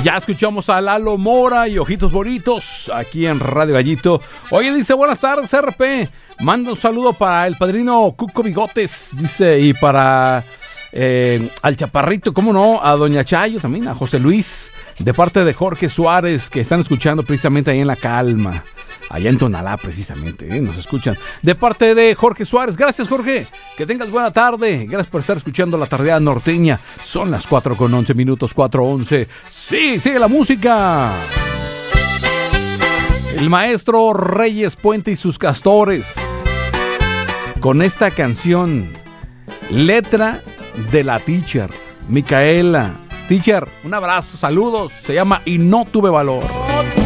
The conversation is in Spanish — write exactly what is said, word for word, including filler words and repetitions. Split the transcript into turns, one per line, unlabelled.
Ya escuchamos a Lalo Mora y Ojitos Bonitos aquí en Radio Gallito. Oye, dice, buenas tardes, R P. Manda un saludo para el padrino Cuco Bigotes, dice, y para eh, al Chaparrito, cómo no, a Doña Chayo también, a José Luis, de parte de Jorge Suárez, que están escuchando precisamente ahí en La Calma. Allá en Tonalá, precisamente, ¿eh? Nos escuchan. De parte de Jorge Suárez. Gracias, Jorge. Que tengas buena tarde. Gracias por estar escuchando La Tardeada Norteña. Son las cuatro con once minutos, cuatro once. ¡Sí! ¡Sigue la música! El maestro Reyes Puente y sus Castores. Con esta canción, letra de la teacher, Micaela. Teacher, un abrazo, saludos. Se llama Y no tuve valor.